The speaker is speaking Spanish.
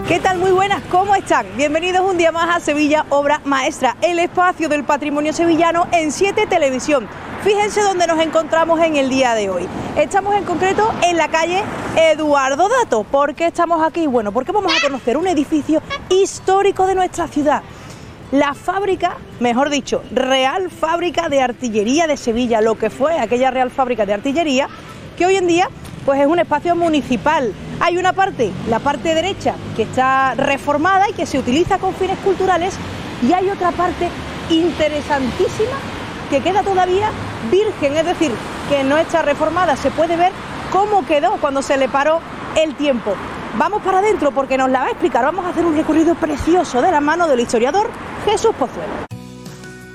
¿Qué tal? Muy buenas, ¿cómo están? Bienvenidos un día más a Sevilla Obra Maestra, el espacio del patrimonio sevillano en 7 Televisión. Fíjense dónde nos encontramos en el día de hoy. Estamos en concreto en la calle Eduardo Dato. ¿Por qué estamos aquí? Bueno, porque vamos a conocer un edificio histórico de nuestra ciudad. La fábrica, mejor dicho, Real Fábrica de Artillería de Sevilla, lo que fue aquella Real Fábrica de Artillería, que hoy en día pues es un espacio municipal. Hay una parte, la parte derecha, que está reformada y que se utiliza con fines culturales, y hay otra parte interesantísima que queda todavía virgen, es decir, que no está reformada. Se puede ver cómo quedó cuando se le paró el tiempo. Vamos para adentro porque nos la va a explicar. Vamos a hacer un recorrido precioso de la mano del historiador Jesús Pozuelo.